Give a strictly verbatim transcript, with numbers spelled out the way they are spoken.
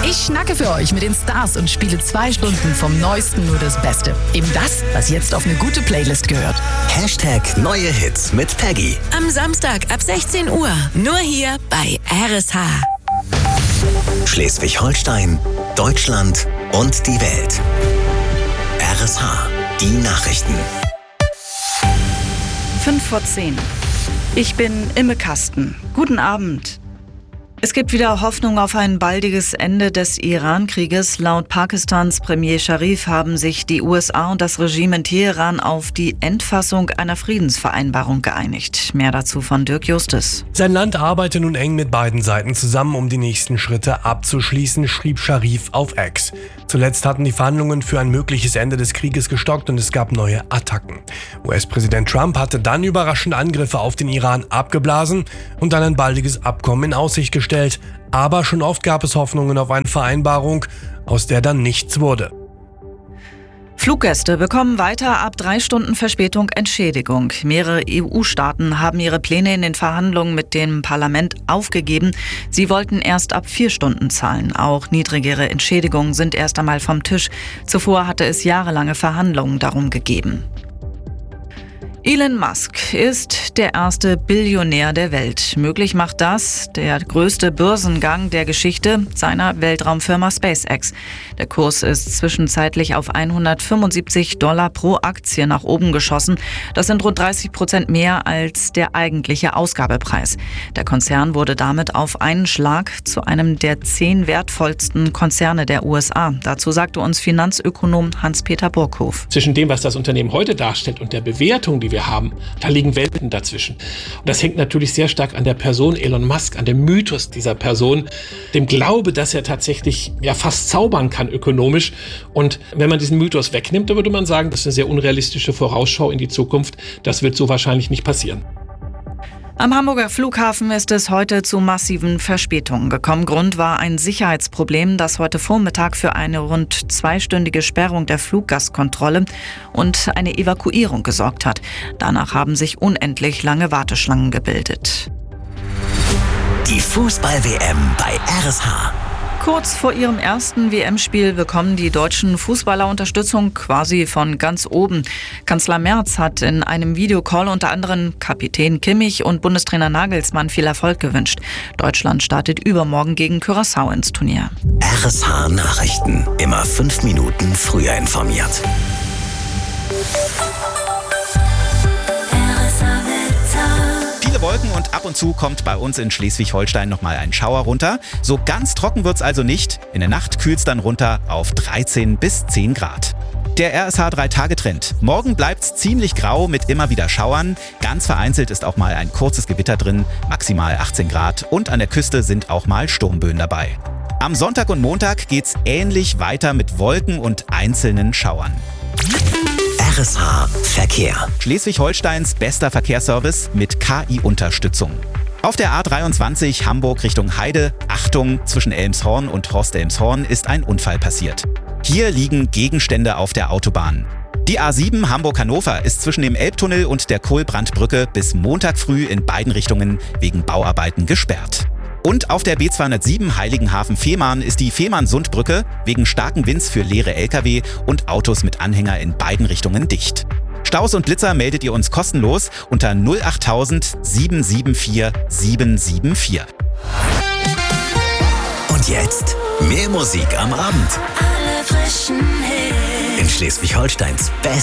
Ich schnacke für euch mit den Stars und spiele zwei Stunden vom Neuesten nur das Beste. Eben das, was jetzt auf eine gute Playlist gehört. Hashtag neue Hits mit Peggy. Am Samstag ab sechzehn Uhr. Nur hier bei R S H. Schleswig-Holstein, Deutschland und die Welt. R S H, die Nachrichten. fünf vor zehn. Ich bin Imme Kasten. Guten Abend. Es gibt wieder Hoffnung auf ein baldiges Ende des Iran-Krieges. Laut Pakistans Premier Sharif haben sich die U S A und das Regime in Teheran auf die Endfassung einer Friedensvereinbarung geeinigt. Mehr dazu von Dirk Justus. Sein Land arbeite nun eng mit beiden Seiten zusammen, um die nächsten Schritte abzuschließen, schrieb Sharif auf X. Zuletzt hatten die Verhandlungen für ein mögliches Ende des Krieges gestockt und es gab neue Attacken. U S-Präsident Trump hatte dann überraschend Angriffe auf den Iran abgeblasen und dann ein baldiges Abkommen in Aussicht gestellt. Aber schon oft gab es Hoffnungen auf eine Vereinbarung, aus der dann nichts wurde. Fluggäste bekommen weiter ab drei Stunden Verspätung Entschädigung. Mehrere E U-Staaten haben ihre Pläne in den Verhandlungen mit dem Parlament aufgegeben. Sie wollten erst ab vier Stunden zahlen. Auch niedrigere Entschädigungen sind erst einmal vom Tisch. Zuvor hatte es jahrelange Verhandlungen darum gegeben. Elon Musk ist der erste Billionär der Welt. Möglich macht das der größte Börsengang der Geschichte seiner Weltraumfirma SpaceX. Der Kurs ist zwischenzeitlich auf hundertfünfundsiebzig Dollar pro Aktie nach oben geschossen. Das sind rund dreißig Prozent mehr als der eigentliche Ausgabepreis. Der Konzern wurde damit auf einen Schlag zu einem der zehn wertvollsten Konzerne der U S A. Dazu sagte uns Finanzökonom Hans-Peter Burghof. Zwischen dem, was das Unternehmen heute darstellt und der Bewertung, die wir haben, da liegen Welten dazwischen. Und das hängt natürlich sehr stark an der Person Elon Musk, an dem Mythos dieser Person, dem Glaube, dass er tatsächlich ja fast zaubern kann ökonomisch. Und wenn man diesen Mythos wegnimmt, dann würde man sagen, das ist eine sehr unrealistische Vorausschau in die Zukunft. Das wird so wahrscheinlich nicht passieren. Am Hamburger Flughafen ist es heute zu massiven Verspätungen gekommen. Grund war ein Sicherheitsproblem, das heute Vormittag für eine rund zweistündige Sperrung der Fluggastkontrolle und eine Evakuierung gesorgt hat. Danach haben sich unendlich lange Warteschlangen gebildet. Die Fußball-W M bei R S H. Kurz vor ihrem ersten W M-Spiel bekommen die deutschen Fußballer Unterstützung quasi von ganz oben. Kanzler Merz hat in einem Videocall unter anderem Kapitän Kimmich und Bundestrainer Nagelsmann viel Erfolg gewünscht. Deutschland startet übermorgen gegen Curaçao ins Turnier. R S H Nachrichten. Immer fünf Minuten früher informiert. Wolken und ab und zu kommt bei uns in Schleswig-Holstein nochmal ein Schauer runter. So ganz trocken wird's also nicht. In der Nacht kühlt's dann runter auf dreizehn bis zehn Grad. Der R S H drei Tage Trend. Morgen bleibt's ziemlich grau mit immer wieder Schauern. Ganz vereinzelt ist auch mal ein kurzes Gewitter drin, maximal achtzehn Grad und an der Küste sind auch mal Sturmböen dabei. Am Sonntag und Montag geht's ähnlich weiter mit Wolken und einzelnen Schauern. R S H Verkehr. Schleswig-Holsteins bester Verkehrsservice mit K I-Unterstützung. Auf der A dreiundzwanzig Hamburg Richtung Heide, Achtung, zwischen Elmshorn und Horst-Elmshorn ist ein Unfall passiert. Hier liegen Gegenstände auf der Autobahn. Die A sieben Hamburg-Hannover ist zwischen dem Elbtunnel und der Kohlbrandbrücke bis Montag früh in beiden Richtungen wegen Bauarbeiten gesperrt. Und auf der B zweihundertsieben Heiligenhafen-Fehmarn ist die Fehmarn-Sundbrücke wegen starken Winds für leere L K W und Autos mit Anhänger in beiden Richtungen dicht. Staus und Blitzer meldet ihr uns kostenlos unter null achttausend sieben sieben vier sieben sieben vier. Und jetzt mehr Musik am Abend. Alle frischen Hits. In Schleswig-Holsteins Best